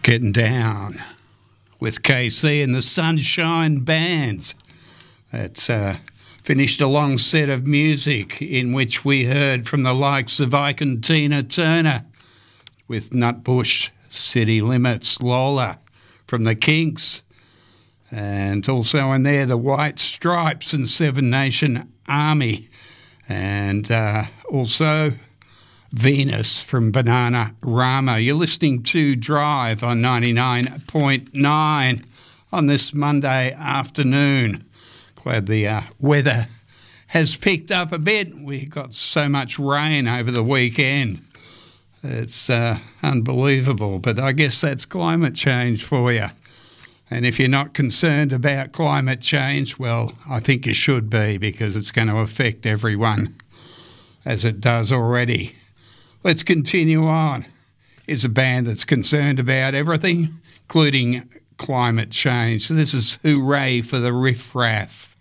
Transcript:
Getting Down with KC and the Sunshine Bands. That's finished a long set of music in which we heard from the likes of Ike and Tina Turner with Nutbush, City Limits, Lola from the Kinks, and also in there the White Stripes and Seven Nation Army, and also Venus from Bananarama. You're listening to Drive on 99.9 on this Monday afternoon. Glad the weather has picked up a bit. We got so much rain over the weekend. It's unbelievable, but I guess that's climate change for you. And if you're not concerned about climate change, well, I think you should be, because it's going to affect everyone as it does already. Let's continue on. It's a band that's concerned about everything, including climate change. So this is Hooray for the Riff Raff.